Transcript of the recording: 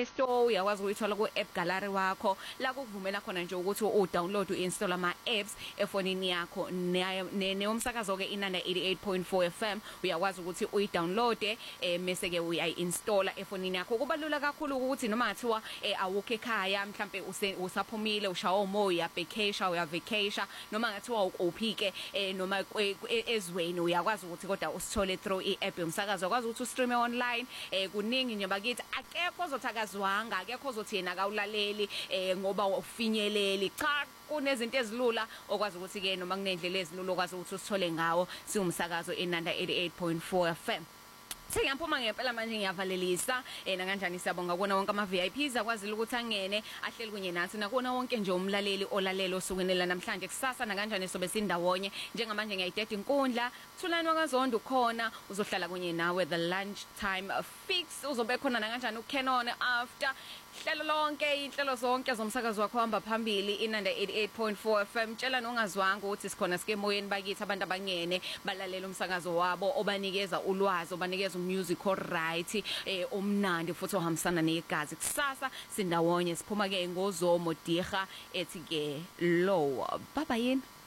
Play Store, uyakwazi ukuyithola ku app gallery wakho la kuvumela khona nje ukuthi udownload uinstall ama apps efonini yakho neyomsakazo ke inanda 88.4 FM uyakwazi ukuthi uyidownload mase ke uyayi-installa efonini yakho. Kubalula kakhulu ukuthi noma ngathiwa awukho ekhaya mhlambe usaphumile ushawa umoya uya vacation noma ngathiwa uphike noma ezweni uyakwazi ukuthi kodwa usithole through i-app yomsakazo ukwazi ukuthi ustreame online kuningi nje bakithi akekho ozothakazwanga akekho ozothi yena akawulaleli ngoba ufinyeleli cha kunezinto ezilula okwazi ukuthi ke noma kunendlela ezilula okwazi ukuthi usithole ngawo siwumsakazo enanda 88.4 FM. Sengiyaphuma ngempela manje ngiyavalelisa nakanjani siyabonga kubona wonke ama VIPs akwazile ukuthi angene ahleli kunye nathi nakona wonke nje umlaleli olalelo osukwini la namhlanje kusasa nakanjani sobe sindawonye njengamanje ngiyayideda inkundla Thulani wakaZondo khona uzohlala kunye nawe the lunch time fix uzobe khona nakanjani uKenon after hlelo lonke inhlelo zonke zomsakazo wakho hamba phambili inanda 88.4 FM tshela nongazwanga ukuthi sikhona sike moyeni bakithi abantu abangene balalela umsakazo wabo obanikeza ulwazi obanikeza music right omnandi futhi ohambisana negazi kusasa sindawonye siphuma ke ngozomo diga ethi ke low baba yini